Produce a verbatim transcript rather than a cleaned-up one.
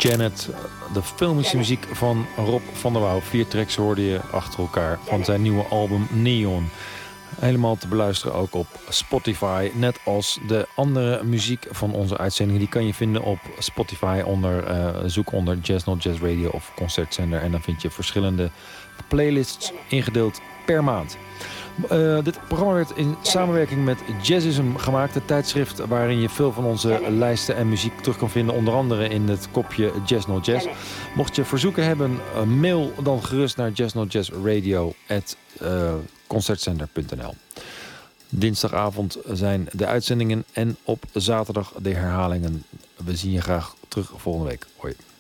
Janet. De filmische muziek van Rob van der Wouw. Vier tracks hoorde je achter elkaar van zijn nieuwe album Neon. Helemaal te beluisteren ook op Spotify. Net als de andere muziek van onze uitzendingen. Die kan je vinden op Spotify. Onder, uh, zoek onder Jazz Not Jazz Radio of Concertzender. En dan vind je verschillende playlists ingedeeld per maand. Uh, dit programma werd in samenwerking met Jazzism gemaakt. Het tijdschrift waarin je veel van onze lijsten en muziek terug kan vinden. Onder andere in het kopje Jazz Not Jazz. Mocht je verzoeken hebben, uh, mail dan gerust naar jazznotjazzradio at concertzender punt n l. Dinsdagavond zijn de uitzendingen en op zaterdag de herhalingen. We zien je graag terug volgende week. Hoi.